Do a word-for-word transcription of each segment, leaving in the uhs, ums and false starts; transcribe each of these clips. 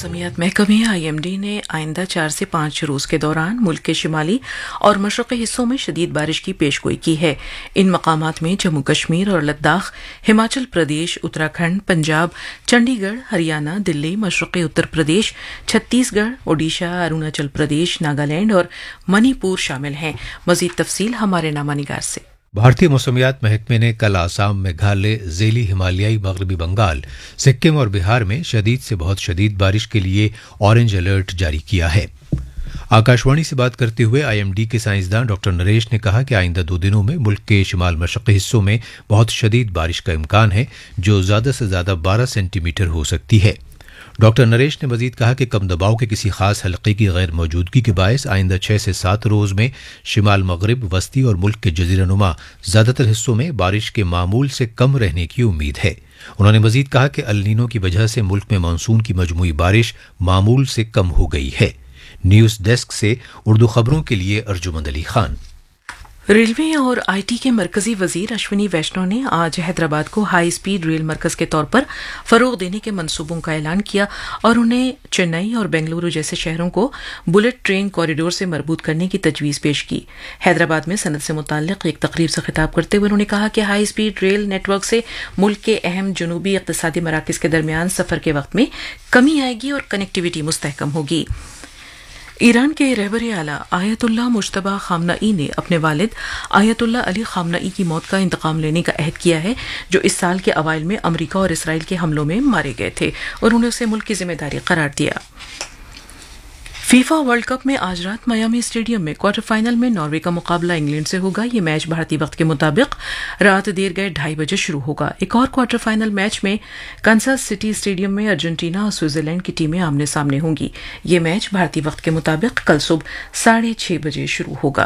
मौसमियात महकमे I am D ने आइंदा चार से पाँच रोज़ के दौरान मुल्क के शिमाली और मशरक़ी हिस्सों में शदीद बारिश की पेशगोई की है। इन मकामात में जम्मू कश्मीर और लद्दाख, हिमाचल प्रदेश, उत्तराखंड, पंजाब, चंडीगढ़, हरियाणा, दिल्ली, मशरक़ी उत्तर प्रदेश, छत्तीसगढ़, ओडिशा, अरुणाचल प्रदेश, नागालैंड और मणिपुर शामिल हैं। मज़ीद तफसील हमारे नामा निगार से। भारतीय मौसमियात महकमे ने कल आसाम, मेघालय, ज़ेली हिमालयाई मगरबी बंगाल, सिक्किम और बिहार में शदीद से बहुत शदीद बारिश के लिए ऑरेंज अलर्ट जारी किया है। आकाशवाणी से बात करते हुए आई एम डी के साइंसदान डॉक्टर नरेश ने कहा कि आइंदा दो दिनों में मुल्क के शिमाल मशरक़ी हिस्सों में बहुत शदीद बारिश का इम्कान है, जो ज़्यादा से ज़्यादा बारह सेंटीमीटर हो सकती है। डॉक्टर नरेश ने मजीद कहा कि कम दबाव के किसी खास हल्के की गैर मौजूदगी के बायस आइंदा छह से सात रोज़ में शिमाल मगरिब, वस्ती और मुल्क के जजीरानुमा ज़्यादातर हिस्सों में बारिश के मामूल से कम रहने की उम्मीद है। उन्होंने मजीद कहा कि अल नीनो की वजह से मुल्क में मानसून की मजमूई बारिश मामूल से कम हो गई है। न्यूज़ डेस्क से उर्दू खबरों के लिए अर्जुमंद अली खान। रेलवे और आईटी के मरकजी वजीर अश्विनी वैष्णव ने आज हैदराबाद को हाई स्पीड रेल मरकज के तौर पर फरोग देने के मंसूबों का ऐलान किया और उन्हें चेन्नई और बेंगलुरु जैसे शहरों को बुलेट ट्रेन कॉरिडोर से मरबूत करने की तजवीज़ पेश की। हैदराबाद में सनत से मुताल्लिक एक तकरीब से खिताब करते हुए उन्होंने कहा कि हाई स्पीड रेल नेटवर्क से मुल्क के अहम जनूबी इक़्तिसादी मराकज़ के दरमियान सफ़र के वक्त में कमी आएगी और कनेक्टिविटी मुस्तहकम होगी। ईरान के रहबर आला आयतुल्लाह मुश्तबा खामनाई ने अपने वालिद आयतुल्लाह अली खामनाई की मौत का इंतकाम लेने का अहद किया है, जो इस साल के अवाइल में अमरीका और इसराइल के हमलों में मारे गए थे, और उन्होंने उसे मुल्क की जिम्मेदारी करार दिया। फीफा वर्ल्ड कप में आज रात मियामी स्टेडियम में क्वार्टर फाइनल में नॉर्वे का मुकाबला इंग्लैंड से होगा। ये मैच भारतीय वक्त के मुताबिक रात देर गए ढाई बजे शुरू होगा। एक और क्वार्टर फाइनल मैच में कांसास सिटी स्टेडियम में अर्जेंटीना और स्विट्जरलैंड की टीमें आमने सामने होंगी। ये मैच भारतीय वक्त के मुताबिक कल सुबह साढ़े छह बजे शुरू होगा।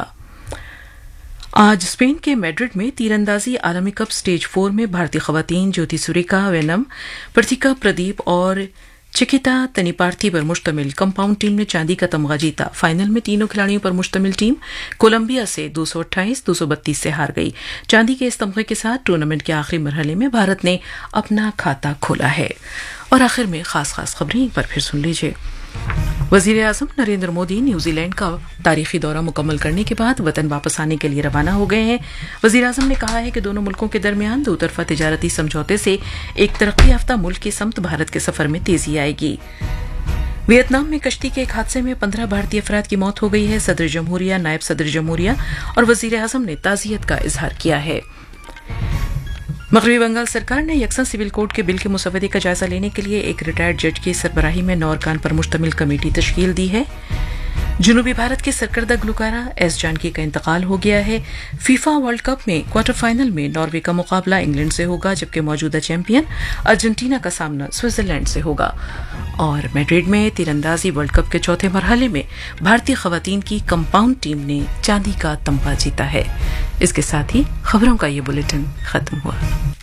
आज स्पेन के मैड्रिड में तीरंदाजी आलमी कप स्टेज फोर में भारतीय खवातीन ज्योति सुरेखा, वेनम, प्रतिका प्रदीप और चिकिता तनिपार्थी पर मुश्तमिल कंपाउंड टीम ने चांदी का तमगा जीता। फाइनल में तीनों खिलाड़ियों पर मुश्तमिल टीम कोलंबिया से दो सौ अट्ठाईस दो सौ बत्तीस से हार गई। चांदी के इस तमगे के साथ टूर्नामेंट के आखिरी मरहले में भारत ने अपना खाता खोला है। और आखिर में खास खास खबरें एक बार फिर सुन लीजिए। वजीर आजम नरेंद्र मोदी न्यूजीलैंड का तारीखी दौरा मुकम्मल करने के बाद वतन वापस आने के लिए रवाना हो गए हैं। वजीर आजम ने कहा है कि दोनों मुल्कों के दरमियान दो तरफा तिजारती समझौते से एक तरक्की याफ्ता मुल्क की समत भारत के सफर में तेजी आएगी। वियतनाम में कश्ती के एक हादसे में पंद्रह भारतीय अफराद की मौत हो गई है। सदर जमहूरिया, नायब सदर जमहूरिया और वजीर आजम ने ताज़ियत का इजहार किया है। मगरबी बंगाल सरकार ने यकसा सिविल कोड के बिल के मुसवदे का जायजा लेने के लिए एक रिटायर्ड जज की सरबराही में नौ अरकान पर मुश्तमिल कमेटी तश्कील दी है। जनूबी भारत के सरकर्दा गुलकारा एस जानकी का इंतकाल हो गया है। फीफा वर्ल्ड कप में क्वार्टर फाइनल में नॉर्वे का मुकाबला इंग्लैंड से होगा, जबकि मौजूदा चैंपियन अर्जेंटीना का सामना स्विट्जरलैंड से होगा। और मैड्रिड में तीरंदाजी वर्ल्ड कप के चौथे मरहले में भारतीय खवातीन की कंपाउंड टीम ने चांदी का तमगा जीता है। इसके साथ ही खबरों का ये बुलेटिन खत्म हुआ।